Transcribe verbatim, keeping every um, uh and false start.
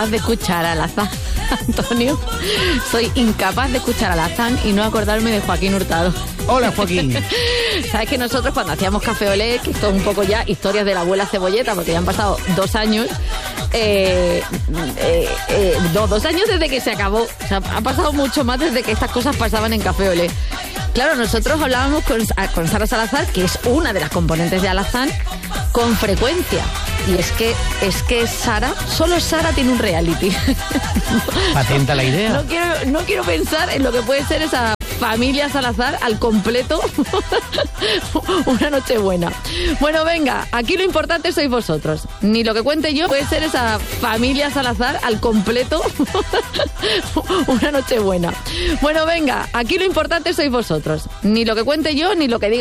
de escuchar a Alazán, Antonio. Soy incapaz de escuchar a Alazán y no acordarme de Joaquín Hurtado. Hola, Joaquín. Sabes que nosotros cuando hacíamos Café Olé, que esto es un poco ya historias de la abuela Cebolleta, porque ya han pasado dos años, eh, eh, eh, no, dos años desde que se acabó. O sea, ha pasado mucho más desde que estas cosas pasaban en Café Olé. Claro, nosotros hablábamos con, con Sara Salazar, que es una de las componentes de Alazán, con frecuencia. Y es que, es que Sara, solo Sara tiene un reality. Patenta la idea. No quiero, no quiero pensar en lo que puede ser esa familia Salazar al completo. Una noche buena. Bueno, venga, aquí lo importante sois vosotros. Ni lo que cuente yo puede ser esa familia Salazar al completo. Una noche buena. Bueno, venga, aquí lo importante sois vosotros. Ni lo que cuente yo, ni lo que diga